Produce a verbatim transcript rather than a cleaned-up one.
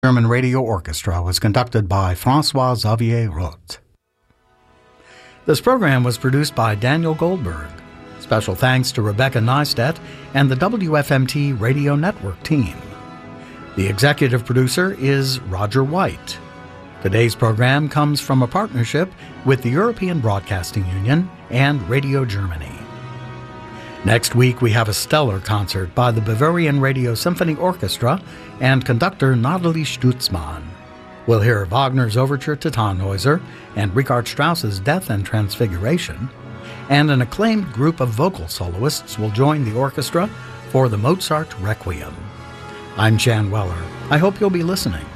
German Radio Orchestra was conducted by François-Xavier Roth. This program was produced by Daniel Goldberg. Special thanks to Rebecca Neistat and the W F M T Radio Network team. The executive producer is Roger White. Today's program comes from a partnership with the European Broadcasting Union and Radio Germany. Next week, we have a stellar concert by the Bavarian Radio Symphony Orchestra and conductor Nathalie Stutzmann. We'll hear Wagner's Overture to Tannhäuser and Richard Strauss's Death and Transfiguration, and an acclaimed group of vocal soloists will join the orchestra for the Mozart Requiem. I'm Jan Weller. I hope you'll be listening.